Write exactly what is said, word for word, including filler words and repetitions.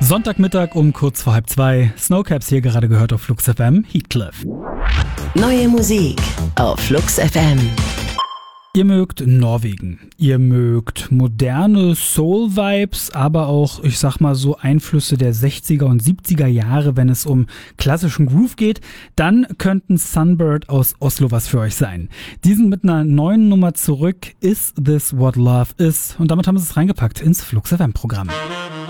Sonntagmittag um kurz vor halb zwei. Snowcaps hier gerade gehört auf Flux F M, Heathcliff. Neue Musik auf Flux F M. Ihr mögt Norwegen, ihr mögt moderne Soul-Vibes, aber auch, ich sag mal so, Einflüsse der sechziger und siebziger Jahre, wenn es um klassischen Groove geht, dann könnten Sunbird aus Oslo was für euch sein. Die sind mit einer neuen Nummer zurück, Is This What Love Is? Und damit haben sie es reingepackt ins Flux F M-Programm.